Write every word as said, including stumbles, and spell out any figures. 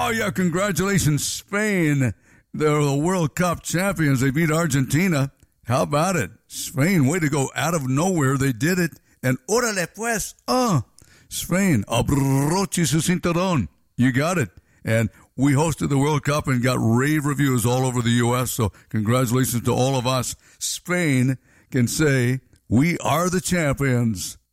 Oh, yeah, congratulations, Spain. They're the World Cup champions. They beat Argentina. How about it? Spain, way to go. Out of nowhere, they did it. And órale pues, uh, Spain, abroche su cinturón. You got it. And we hosted the World Cup and got rave reviews all over the U S, so congratulations to all of us. Spain can say, we are the champions.